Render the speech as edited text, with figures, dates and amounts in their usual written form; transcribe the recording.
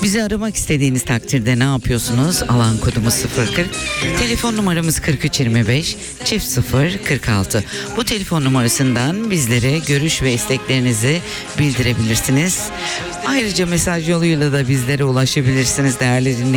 Bizi aramak istediğiniz takdirde ne yapıyorsunuz? Alan kodumuz 040. Telefon numaramız 4325 0046. Bu telefon numarasından bizlere görüş ve isteklerinizi bildirebilirsiniz. Ayrıca mesaj yoluyla da bizlere ulaşabilirsiniz değerli dinleyiciler.